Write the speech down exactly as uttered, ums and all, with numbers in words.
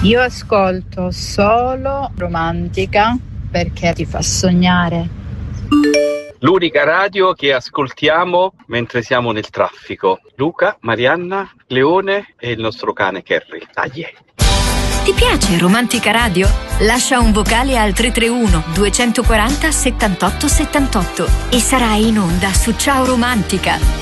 Io ascolto solo Romantica perché ti fa sognare. L'unica radio che ascoltiamo mentre siamo nel traffico. Luca, Marianna, Leone e il nostro cane Kerry. Dai. Ti piace Romantica Radio? Lascia un vocale al tre tre uno due quattro zero settantotto settantotto e sarai in onda su Ciao Romantica.